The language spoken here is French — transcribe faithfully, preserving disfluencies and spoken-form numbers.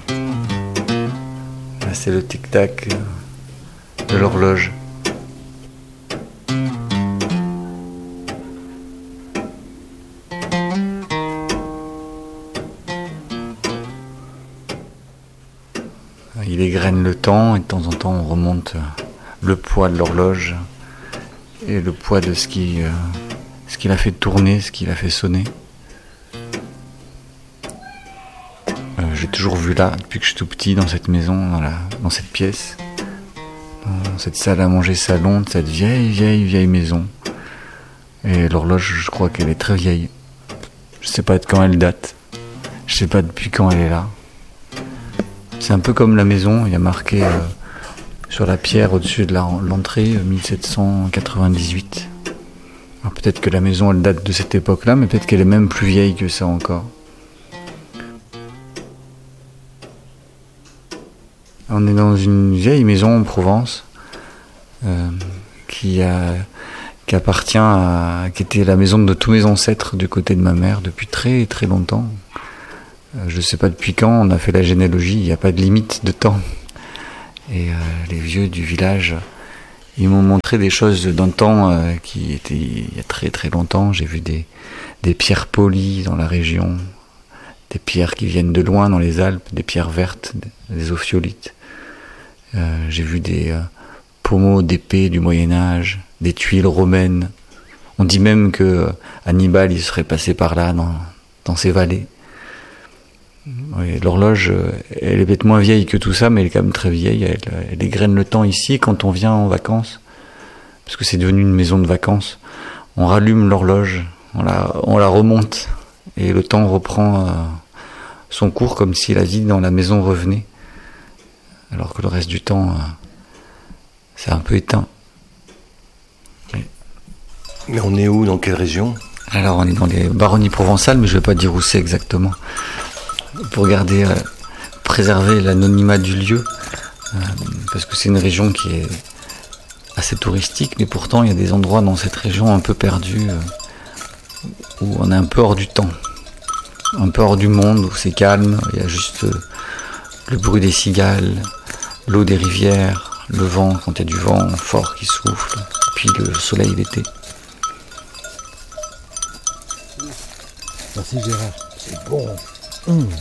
Là, c'est le tic-tac de l'horloge. Il égrène le temps et de temps en temps on remonte le poids de l'horloge et le poids de ce qui, euh, ce qui l'a fait tourner, ce qui l'a fait sonner. Euh, j'ai toujours vu là, depuis que je suis tout petit, dans cette maison, dans, la, dans cette pièce, dans cette salle à manger salon, de cette vieille, vieille, vieille maison. Et l'horloge, je crois qu'elle est très vieille. Je sais pas de quand elle date. Je sais pas depuis quand elle est là. C'est un peu comme la maison, il y a marqué euh, sur la pierre au-dessus de la, l'entrée euh, mille sept cent quatre-vingt-dix-huit. Alors peut-être que la maison elle date de cette époque-là, mais peut-être qu'elle est même plus vieille que ça encore. On est dans une vieille maison en Provence euh, qui, a, qui appartient à, qui était la maison de tous mes ancêtres du côté de ma mère depuis très très longtemps. Je ne sais pas depuis quand on a fait la généalogie, il n'y a pas de limite de temps. Et euh, les vieux du village, ils m'ont montré des choses d'un temps euh, qui était il y a très très longtemps. J'ai vu des, des pierres polies dans la région, des pierres qui viennent de loin dans les Alpes, des pierres vertes, des ophiolites. Euh, j'ai vu des euh, pommeaux d'épées du Moyen-Âge, des tuiles romaines. On dit même que euh, Hannibal il serait passé par là dans, dans ces vallées. Oui, l'horloge, elle est peut-être moins vieille que tout ça, mais elle est quand même très vieille. Elle, elle égrène le temps ici quand on vient en vacances, parce que c'est devenu une maison de vacances. On rallume l'horloge, on la, on la remonte, et le temps reprend euh, son cours comme si la vie dans la maison revenait, alors que le reste du temps, euh, c'est un peu éteint. Oui. Mais on est où, dans quelle région ? Alors on est dans les baronnies provençales, mais je ne vais pas dire où c'est exactement. Pour garder, euh, préserver l'anonymat du lieu, euh, parce que c'est une région qui est assez touristique, mais pourtant il y a des endroits dans cette région un peu perdus, euh, où on est un peu hors du temps, un peu hors du monde, où c'est calme, il y a juste euh, le bruit des cigales, l'eau des rivières, le vent quand il y a du vent fort qui souffle, et puis le soleil l'été. Merci Gérard, c'est bon. Mmh.